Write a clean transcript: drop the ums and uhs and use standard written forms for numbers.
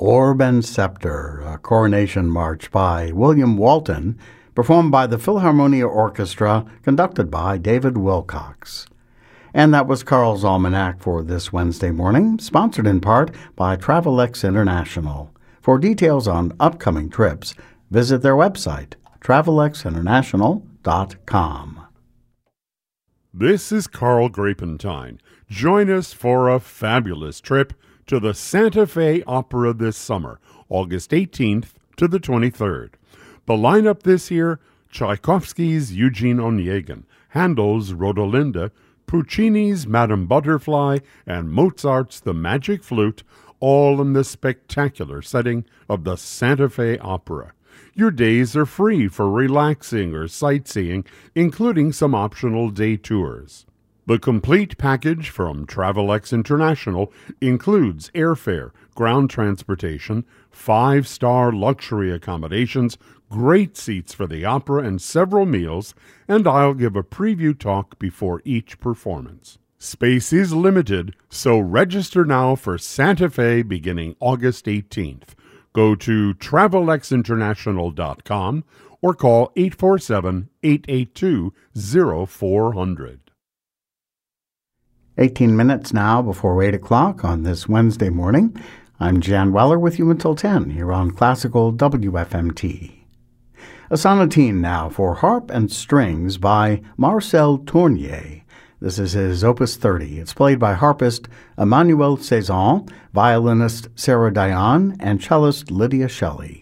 Orb and Scepter, a coronation march by William Walton, performed by the Philharmonia Orchestra, conducted by David Wilcox. And that was Carl's Almanac for this Wednesday morning, sponsored in part by Travelex International. For details on upcoming trips, visit their website, travelexinternational.com. This is Carl Grapentine. Join us for a fabulous trip to the Santa Fe Opera this summer, August 18th to the 23rd. The lineup this year: Tchaikovsky's Eugene Onegin, Handel's Rodolinda, Puccini's Madame Butterfly, and Mozart's The Magic Flute, all in the spectacular setting of the Santa Fe Opera. Your days are free for relaxing or sightseeing, including some optional day tours. The complete package from Travelex International includes airfare, ground transportation, 5-star luxury accommodations, great seats for the opera, and several meals, and I'll give a preview talk before each performance. Space is limited, so register now for Santa Fe beginning August 18th. Go to travelexinternational.com or call 847-882-0400. 18 minutes now before 8 o'clock on this Wednesday morning. I'm Jan Weller with you until 10 here on Classical WFMT. A sonatine now for harp and strings by Marcel Tournier. This is his Opus 30. It's played by harpist Emmanuel Cezanne, violinist Sarah Dion, and cellist Lydia Shelley.